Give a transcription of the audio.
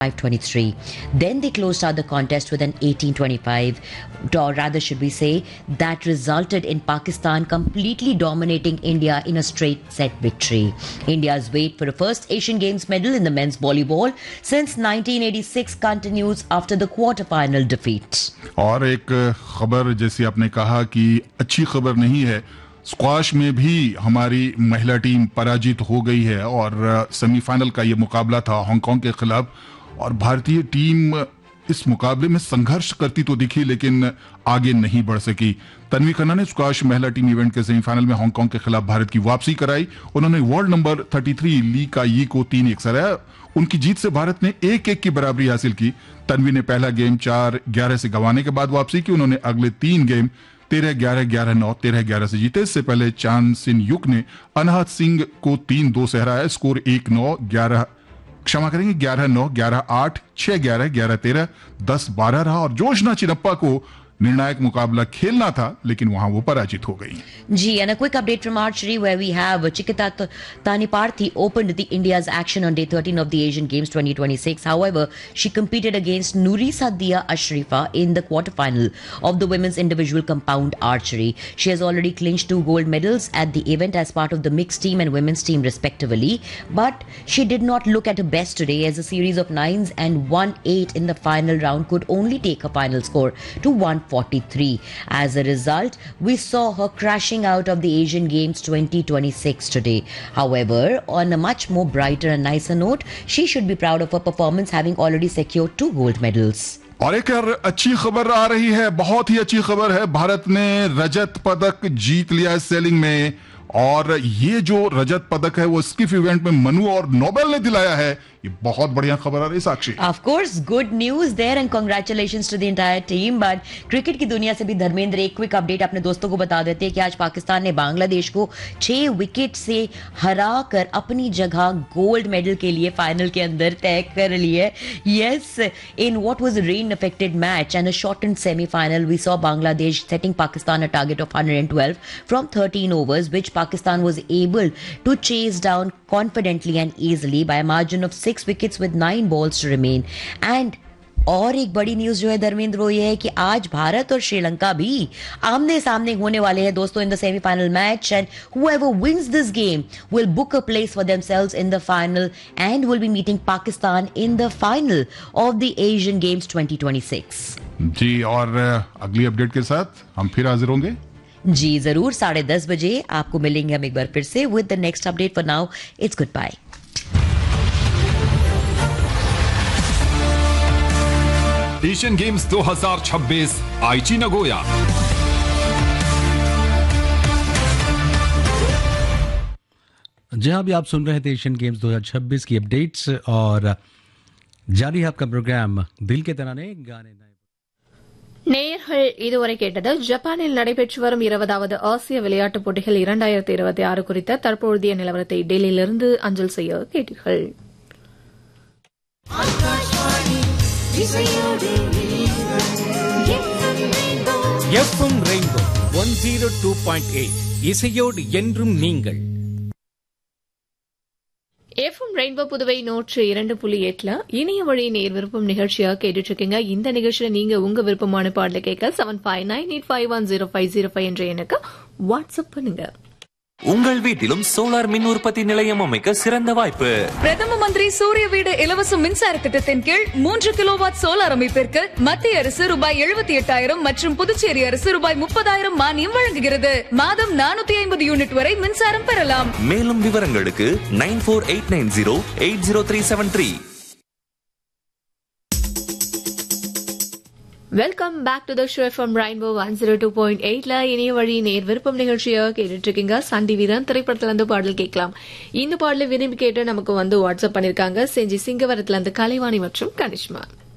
5-23. Then they closed out the contest with an 18-25, or rather should we say, that resulted in Pakistan completely dominating India in a straight set victory. India's wait for a first Asian Games medal in the men's volleyball since 1986 continues after the quarter-final defeat. और एक खबर जैसे आपने कहा कि अच्छी खबर नहीं है, स्क्वाश में भी हमारी महिला टीम पराजित हो गई है और सेमीफाइनल का ये मुकाबला था हांगकांग के खिलाफ और भारतीय टीम इस मुकाबले में संघर्ष करती तो दिखी लेकिन आगे नहीं बढ़ सकी। तन्वी खन्ना ने स्क्वाश महिला टीम इवेंट के सेमीफाइनल में हांगकांग के खिलाफ भारत की वापसी कराई। उन्होंने वर्ल्ड नंबर 33 ली का यी को 3-1 से हराया। उनकी जीत से भारत ने 1-1 की बराबरी हासिल की। तन्वी ने पहला गेम 4-11 से गंवाने के बाद वापसी की। उन्होंने अगले 3 गेम 13-11, 11-9, 13-11 से जीते। इससे पहले चांद सिन युक ने अनहत सिंह को 3-2 से हराया। स्कोर 1-9, 11 क्षमा करेंगे 11-9, 11-8, 6-11, 11-13, 10-12 रहा और जोशना चिनप्पा को निर्णायक मुकाबला खेलना था लेकिन वहां वो पराजित हो गई। Gee, and a quick update from archery where we have Chikita Taniparthi opened the India's action on day 13 of the Asian Games 2026. However, she competed against Nurisa Dia Ashrifa in the quarterfinal of the women's individual compound archery. She has already clinched 2 gold medals at the event as part of the mixed team and women's team respectively. But she did not look at her best today as a series of 9s and 1-8 in the final round could only take her final score to 143. As a result, we saw her crashing out of the Asian Games 2026 today. However, on a much more brighter and nicer note, she should be proud of her performance having already secured 2 gold medals. और एक अच्छी खबर आ रही है, बहुत ही अच्छी खबर है। भारत ने रजत पदक जीत लिया है सेलिंग में और ये जो रजत पदक है वो स्किफ इवेंट में मनु और नोबेल ने दिलाया है। ये बहुत बढ़िया खबर आ रही है साक्षी। Of course, good news there and congratulations to the entire team. But cricket की दुनिया से भी धर्मेंद्र एक क्विक अपडेट अपने दोस्तों को बता देते हैं कि आज पाकिस्तान ने बांग्लादेश को 6 विकेट से हरा कर अपनी जगह गोल्ड मेडल के लिए फाइनल के अंदर तय कर ली है। Yes, in what was a rain-affected match and a shortened semi-final, we saw Bangladesh setting Pakistan a target of 112 from 13 overs, which Pakistan was able to chase down confidently and easily by a margin of 6 wickets with 9 balls to remain. And और एक बड़ी news जो है धर्मेंद्र वो ये है कि आज भारत और श्रीलंका भी आमने सामने होने वाले हैं दोस्तों in the semifinal match and whoever wins this game will book a place for themselves in the final and will be meeting Pakistan in the final of the Asian Games 2026. जी और अगली अपडेट के साथ हम फिर हाजिर होंगे। जी जरूर 10:30 बजे आपको मिलेंगे हम एक बार फिर से with the next update. For now it's good bye. Asian games 2026 आईची नगोया। जहां अभी आप सुन रहे थे एशियन गेम्स 2026 की अपडेट्स और जारी है आपका प्रोग्राम दिल के तराने गाने। நேயர்கள் இதுவரை கேட்டது ஜப்பானில் நடைபெற்று வரும் 20வது ஆசிய விளையாட்டுப் போட்டிகள் 2026 குறித்த தற்போதைய நிலவரத்தை டெல்லியிலிருந்து அஞ்சல் செய்ய கேட்டீர்கள். எஃப்எம் ரெயின்போ 102.8 இசையோடு என்றும் நீங்கள். எஃப்எம் ரெயின்போ புதுவை 102.8 இணைய வழி நேர் விருப்பம் நிகழ்ச்சியா கேட்டுட்டு இருக்கீங்க. இந்த நிகழ்ச்சியில நீங்க உங்க விருப்பமான பாடல கேட்க 7598510505 என்ற எண்ணுக்கு வாட்ஸ்அப் பண்ணுங்க. உங்கள் வீட்டிலும் சோலார் மின் உற்பத்தி நிலையம் அமைக்க சிறந்த வாய்ப்பு. பிரதம மந்திரி சூரிய வீடு இலவச மின்சார திட்டத்தின் கீழ் 3 கிலோவாட் சோலார் அமைப்பிற்கு மத்திய அரசு ரூபாய் 78,000 மற்றும் புதுச்சேரி அரசு ரூபாய் 30,000 மானியம் வழங்குகிறது. மாதம் 450 யூனிட் வரை மின்சாரம் பெறலாம். மேலும் விவரங்களுக்கு 9489080373. Welcome back to the show from rainbow 102.8 இணைய வழி நேர் விருப்பம் நிகழ்ச்சியா கேட்டுட்டு இருக்கீங்க. சண்டி வீரன் திரைப்படத்துல இருந்து பாடல் கேட்கலாம். இந்த பாடல விரும்பி கேட்டு நமக்கு வாட்ஸ்அப் பண்ணிருக்காங்க செஞ்சி சிங்கவரத்துல இருந்து கலைவாணி மற்றும் கனிஷ்மா.